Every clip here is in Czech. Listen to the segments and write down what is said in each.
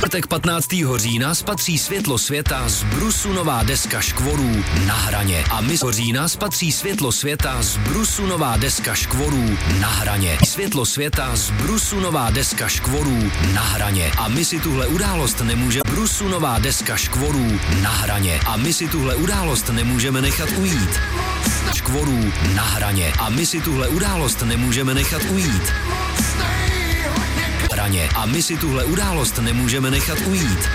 čtvrtek 15. října spatří světlo světa z brusu nová deska Škvorů Na hraně. A my z října spatří světlo světa z brusu nová deska Škvorů Na hraně. Světlo světa z brusu nová deska Škvorů Na hraně. A my si tuhle událost nemůže brusu nová deska Škvorů Na hraně. A my si tuhle událost nemůžeme nechat ujít. Škvorů Na hraně. A my si tuhle událost nemůžeme nechat ujít. A my si tuhle událost nemůžeme nechat ujít.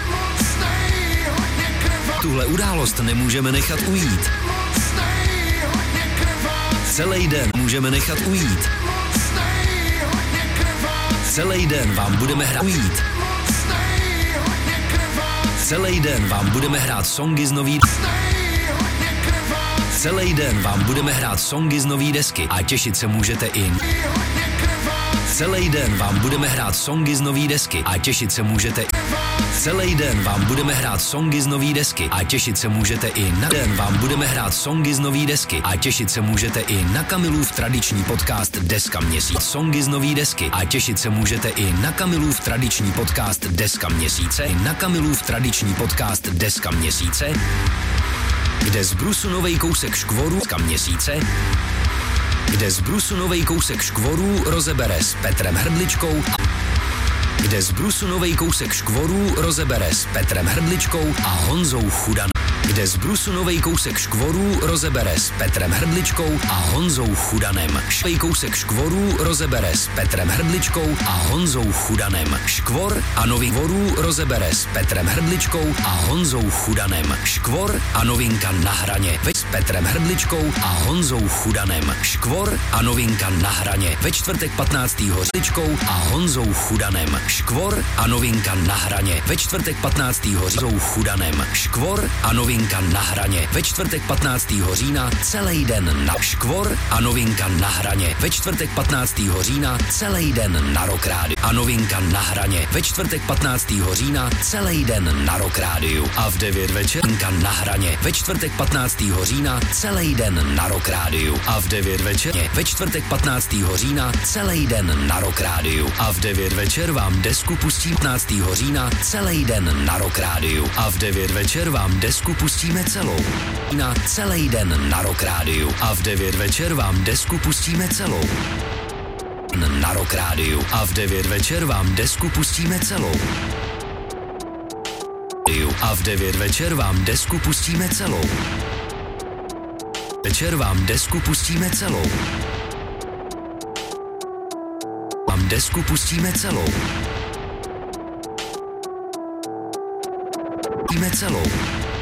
Tuhle událost nemůžeme nechat ujít. Celý den můžeme nechat ujít. Celý den vám budeme hrát ujít. Celý den vám budeme hrát songy z nový. Celý den vám budeme hrát songy z nový desky a těšit se můžete i. Celý den vám budeme hrát songy z nový desky a těšit se můžete. Celý den vám budeme hrát songy z nový desky a těšit se můžete i na den vám budeme hrát songy z nový desky a těšit se můžete i na Kamilův tradiční podcast Deska měsíc. Songy z nový desky a těšit se můžete i na Kamilův tradiční podcast Deska měsíce. I na Kamilův tradiční podcast Deska měsíce, kde z brusu novej kousek Škvorů měsíce, kde z brusu novej kousek Škvorů rozebere s Petrem Hrdličkou kde z brusu novej kousek Škvorů rozebere s Petrem Hrdličkou a Honzou Chudanem. Kde z brusu novej kousek Škvorů rozebere s Petrem Hrdličkou a Honzou Chudanem. Švej kousek Škvorů rozebere s Petrem Hrdličkou a Honzou Chudanem. Škvor a nový Škvorů rozebere s Petrem Hrdličkou a Honzou Chudanem. Škvor a novinka Na hraně s Petrem Hrdličkou a Honzou Chudanem. Škvor a novinka Na hraně ve čtvrtek 15. Hrdličkou a Honzou Chudanem. Škvor a novinka Na hraně ve čtvrtek 15. Honzou Chudanem. Škvor a novinka Na hraně ve čtvrtek 15. října celý den na Škvor a novinka Na hraně ve čtvrtek 15. října celý den na Rock Rádiu. A novinka Na hraně ve čtvrtek 15. října celý den na Rock Rádiu. A v 9 večer Na hraně ve čtvrtek 15. října celý den na Rock Rádiu. A v 9 večer ve čtvrtek 15. října celý den na Rock Rádiu. A v 9 večer vám desku pustí 15. října celý den na Rock Rádiu. A v 9 večer vám desku pustíme celou na celý den na Rock Rádiu. A v 9 večer vám desku pustíme celou na Rock Rádiu. A v 9 večer vám desku pustíme celou. A v 9 večer vám desku pustíme celou. Večer vám desku pustíme celou. Vám desku pustíme celou. Pustíme celou.